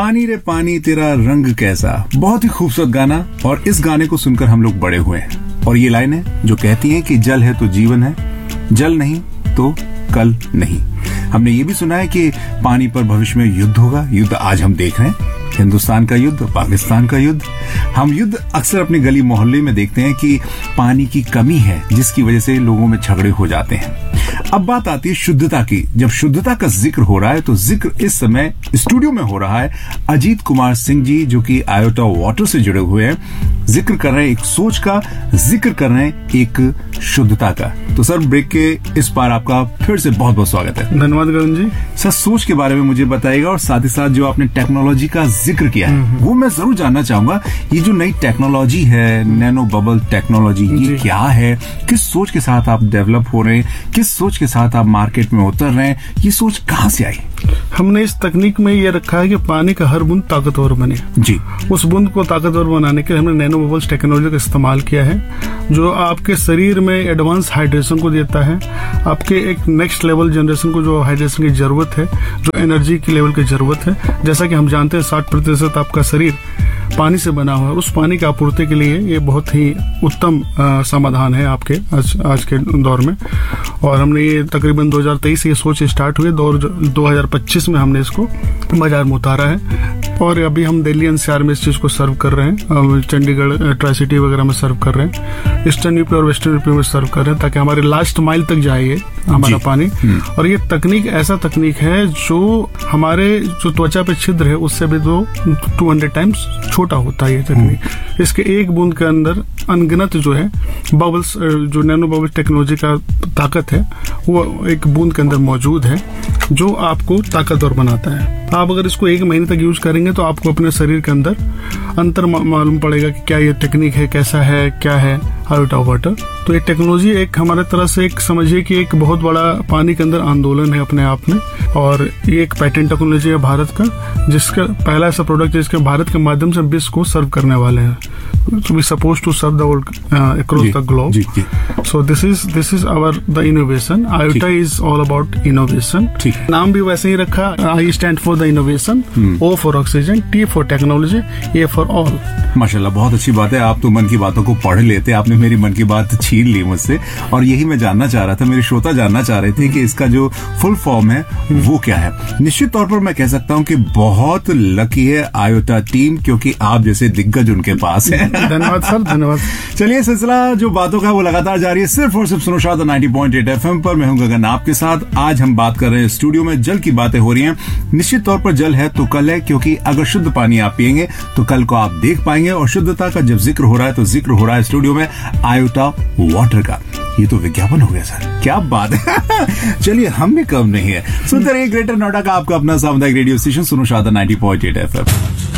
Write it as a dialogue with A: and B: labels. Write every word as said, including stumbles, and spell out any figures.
A: पानी रे पानी तेरा रंग कैसा, बहुत ही खूबसूरत गाना। और इस गाने को सुनकर हम लोग बड़े हुए हैं। और ये लाइन है जो कहती है कि जल है तो जीवन है, जल नहीं तो कल नहीं। हमने ये भी सुना है कि पानी पर भविष्य में युद्ध होगा। युद्ध आज हम देख रहे हैं, हिंदुस्तान का युद्ध, पाकिस्तान का युद्ध। हम युद्ध अक्सर अपनी गली मोहल्ले में देखते हैं कि पानी की कमी है, जिसकी वजह से लोगों में झगड़े हो जाते हैं। अब बात आती है शुद्धता की। जब शुद्धता का जिक्र हो रहा है तो जिक्र इस समय स्टूडियो में हो रहा है अजीत कुमार सिंह जी, जो कि आयोटा वाटर से जुड़े हुए हैं। जिक्र कर रहे हैं एक सोच का, जिक्र कर रहे हैं एक शुद्धता का। तो सर, ब्रेक के इस पार आपका फिर से बहुत बहुत स्वागत है।
B: धन्यवाद गगन जी।
A: सर, सोच के बारे में मुझे बताइएगा और साथ ही साथ जो आपने टेक्नोलॉजी का जिक्र किया है वो मैं जरूर जानना चाहूंगा। ये जो नई टेक्नोलॉजी है, नैनो बबल टेक्नोलॉजी, ये क्या है? किस सोच के साथ आप डेवलप हो रहे हैं? किस सोच के साथ आप मार्केट में उतर रहे हैं? ये सोच कहाँ से आई?
B: हमने इस तकनीक में ये रखा है कि पानी का हर बूंद ताकतवर बने
A: जी।
B: उस बूंद को ताकतवर बनाने के लिए हमने नैनो बबल्स टेक्नोलॉजी का इस्तेमाल किया है, जो आपके शरीर में एडवांस हाइड्रेशन को देता है। आपके एक नेक्स्ट लेवल जनरेशन को जो हाइड्रेशन की जरूरत है, जो एनर्जी की लेवल की जरूरत है, जैसा कि हम जानते हैं साठ प्रतिशत आपका शरीर पानी से बना हुआ है। उस पानी की आपूर्ति के लिए ये बहुत ही उत्तम समाधान है आपके आज, आज के दौर में। और हमने ये तकरीबन दो हज़ार तेईस से ये सोच स्टार्ट हुई, दो हज़ार पच्चीस में हमने इसको बाजार में उतारा है। और अभी हम दिल्ली एनसीआर में इस चीज को सर्व कर रहे हैं, चंडीगढ़ ट्राई सिटी वगैरह में सर्व कर रहे हैं, ईस्टर्न यूपी और वेस्टर्न यूपी में सर्व कर रहे हैं, ताकि हमारे लास्ट माइल तक जाए ये हमारा पानी। और ये तकनीक ऐसा तकनीक है जो हमारे जो त्वचा पे छिद्र है उससे भी दो टू हंड्रेड टाइम्स छोटा होता है ये तकनीक। इसके एक बूंद के अंदर अनगिनत जो है बबल्स, जो नैनो बबल टेक्नोलॉजी का ताकत है वो एक बूंद के अंदर मौजूद है, जो आपको ताकतवर बनाता है। आप अगर इसको एक महीने तक यूज करेंगे तो आपको अपने शरीर के अंदर अंतर मालूम पड़ेगा कि क्या ये टेक्निक है, कैसा है, क्या है आयोटा वाटर। तो ये टेक्नोलॉजी एक हमारे तरह से एक समझिए कि एक बहुत बड़ा पानी के अंदर आंदोलन है अपने आप में। और ये एक पैटेंट टेक्नोलॉजी है भारत का, जिसका पहला ऐसा प्रोडक्ट है जिसके भारत के माध्यम से विश्व को सर्व करने वाले हैं। So we supposed to serve the world uh, across the globe. Ji, ji. So this is this is our the innovation. Iota is all about innovation. नाम भी वैसे ही रखा, I stand for the innovation, O for oxygen, T for technology, A for all.
A: माशाल्लाह, बहुत अच्छी बात है। आप तो मन की बातों को पढ़ लेते, आपने मेरी मन की बात छीन ली मुझसे। और यही मैं जानना चाह रहा था, मेरे श्रोता जानना चाह रहे थे कि इसका जो फुल फॉर्म है वो क्या है। निश्चित तौर पर मैं कह सकता हूँ कि बहुत लकी है आयोटा टीम, क्योंकि आप जैसे दिग्गज उनके पास है।
B: धन्यवाद सर, धन्यवाद।
A: चलिए, सिलसिला जो बातों का वो लगातार जारी है, सिर्फ और सिर्फ सुनो शाद नाइंटी पॉइंट एट एफएम पर। मैं हूं गगन आपके साथ। आज हम बात कर रहे हैं स्टूडियो में जल की बातें हो रही हैं। निश्चित तौर पर जल है तो कल है, क्योंकि अगर शुद्ध पानी आप पिएंगे तो कल को आप देख पाएंगे। और शुद्धता का जब जिक्र हो रहा है तो जिक्र हो रहा है स्टूडियो में आयोटा वाटर का। ये तो विज्ञापन हो गया सर, क्या बात है। चलिए, हम भी कम नहीं है। सुनते रहिए ग्रेटर नोएडा का आपका अपना सामुदायिक रेडियो स्टेशन सुनो शाद नाइंटी पॉइंट एट एफएम।